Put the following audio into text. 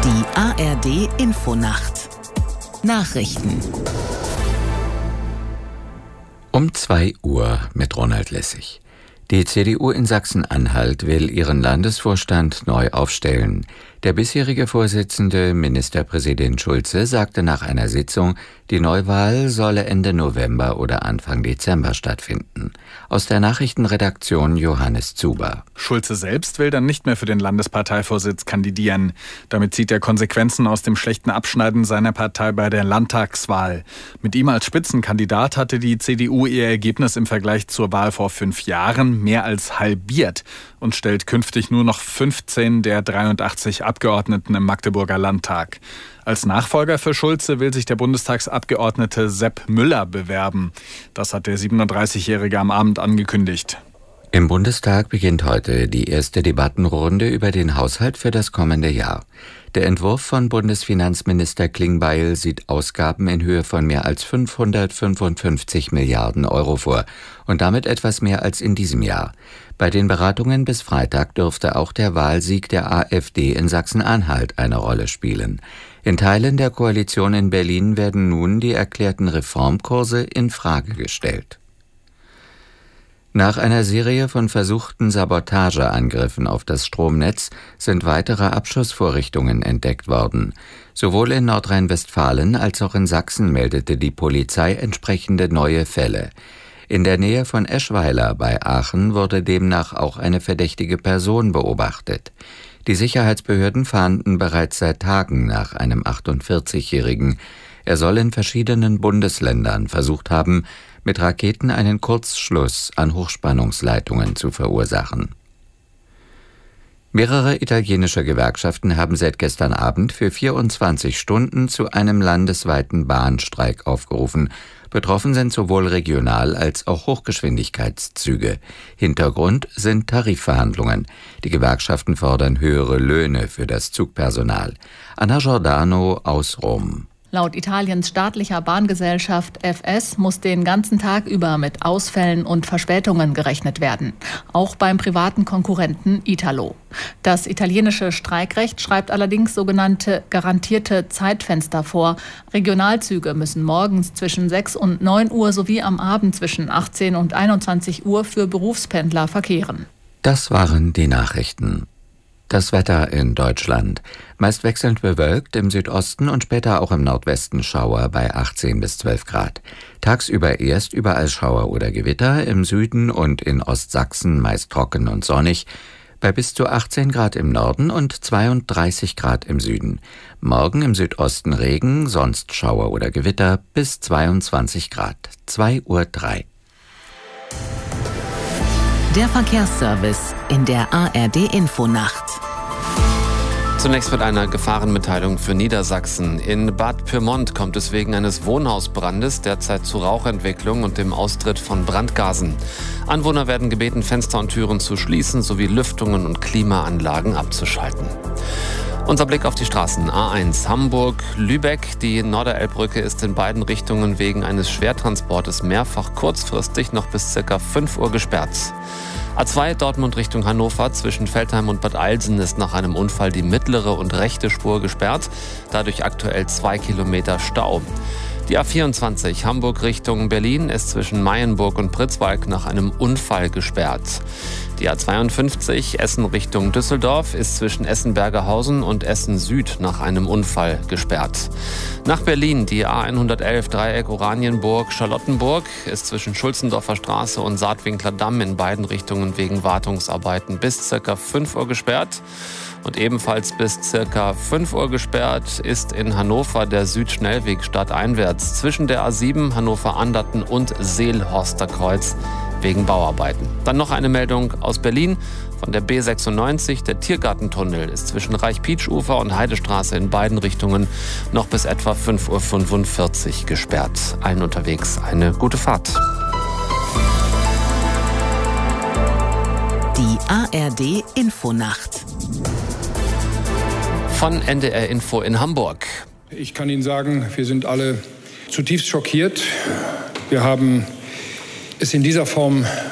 Die ARD-Infonacht. Nachrichten. Um 2 Uhr mit Ronald Lessig. Die CDU in Sachsen-Anhalt will ihren Landesvorstand neu aufstellen. Der bisherige Vorsitzende, Ministerpräsident Schulze, sagte nach einer Sitzung, die Neuwahl solle Ende November oder Anfang Dezember stattfinden. Aus der Nachrichtenredaktion Johannes Zuber. Schulze selbst will dann nicht mehr für den Landesparteivorsitz kandidieren. Damit zieht er Konsequenzen aus dem schlechten Abschneiden seiner Partei bei der Landtagswahl. Mit ihm als Spitzenkandidat hatte die CDU ihr Ergebnis im Vergleich zur Wahl vor 5 Jahren mehr als halbiert und stellt künftig nur noch 15 der 83 Abgeordneten im Magdeburger Landtag. Als Nachfolger für Schulze will sich der Bundestagsabgeordnete Sepp Müller bewerben. Das hat der 37-Jährige am Abend angekündigt. Im Bundestag beginnt heute die erste Debattenrunde über den Haushalt für das kommende Jahr. Der Entwurf von Bundesfinanzminister Klingbeil sieht Ausgaben in Höhe von mehr als 555 Milliarden Euro vor und damit etwas mehr als in diesem Jahr. Bei den Beratungen bis Freitag dürfte auch der Wahlsieg der AfD in Sachsen-Anhalt eine Rolle spielen. In Teilen der Koalition in Berlin werden nun die erklärten Reformkurse in Frage gestellt. Nach einer Serie von versuchten Sabotageangriffen auf das Stromnetz sind weitere Abschussvorrichtungen entdeckt worden. Sowohl in Nordrhein-Westfalen als auch in Sachsen meldete die Polizei entsprechende neue Fälle. In der Nähe von Eschweiler bei Aachen wurde demnach auch eine verdächtige Person beobachtet. Die Sicherheitsbehörden fahnden bereits seit Tagen nach einem 48-Jährigen. Er soll in verschiedenen Bundesländern versucht haben, mit Raketen einen Kurzschluss an Hochspannungsleitungen zu verursachen. Mehrere italienische Gewerkschaften haben seit gestern Abend für 24 Stunden zu einem landesweiten Bahnstreik aufgerufen. Betroffen sind sowohl Regional- als auch Hochgeschwindigkeitszüge. Hintergrund sind Tarifverhandlungen. Die Gewerkschaften fordern höhere Löhne für das Zugpersonal. Anna Giordano aus Rom. Laut Italiens staatlicher Bahngesellschaft FS muss den ganzen Tag über mit Ausfällen und Verspätungen gerechnet werden. Auch beim privaten Konkurrenten Italo. Das italienische Streikrecht schreibt allerdings sogenannte garantierte Zeitfenster vor. Regionalzüge müssen morgens zwischen 6 und 9 Uhr sowie am Abend zwischen 18 und 21 Uhr für Berufspendler verkehren. Das waren die Nachrichten. Das Wetter in Deutschland. Meist wechselnd bewölkt, im Südosten und später auch im Nordwesten Schauer bei 18 bis 12 Grad. Tagsüber erst überall Schauer oder Gewitter, im Süden und in Ostsachsen meist trocken und sonnig, bei bis zu 18 Grad im Norden und 32 Grad im Süden. Morgen im Südosten Regen, sonst Schauer oder Gewitter bis 22 Grad. 2:03 Uhr. Der Verkehrsservice in der ARD-Infonacht. Zunächst mit einer Gefahrenmitteilung für Niedersachsen. In Bad Pyrmont kommt es wegen eines Wohnhausbrandes derzeit zu Rauchentwicklung und dem Austritt von Brandgasen. Anwohner werden gebeten, Fenster und Türen zu schließen sowie Lüftungen und Klimaanlagen abzuschalten. Unser Blick auf die Straßen. A1 Hamburg-Lübeck. Die Norderelbbrücke ist in beiden Richtungen wegen eines Schwertransportes mehrfach kurzfristig noch bis ca. 5 Uhr gesperrt. A2 Dortmund Richtung Hannover. Zwischen Veltheim und Bad Eilsen ist nach einem Unfall die mittlere und rechte Spur gesperrt. Dadurch aktuell 2 Kilometer Stau. Die A24 Hamburg Richtung Berlin ist zwischen Mayenburg und Pritzwalk nach einem Unfall gesperrt. Die A52 Essen Richtung Düsseldorf ist zwischen Essen-Bergerhausen und Essen-Süd nach einem Unfall gesperrt. Nach Berlin die A111 Dreieck Oranienburg-Charlottenburg ist zwischen Schulzendorfer Straße und Saatwinkler Damm in beiden Richtungen wegen Wartungsarbeiten bis ca. 5 Uhr gesperrt. Und ebenfalls bis ca. 5 Uhr gesperrt ist in Hannover der Südschnellweg stadteinwärts zwischen der A7 Hannover-Anderten und Seelhorster-Kreuz wegen Bauarbeiten. Dann noch eine Meldung aus Berlin von der B96. Der Tiergartentunnel ist zwischen Reich-Pietsch-Ufer und Heidestraße in beiden Richtungen noch bis etwa 5:45 Uhr gesperrt. Allen unterwegs eine gute Fahrt. Die ARD-Infonacht. Von NDR Info in Hamburg. Ich kann Ihnen sagen, wir sind alle zutiefst schockiert. Wir haben es in dieser Form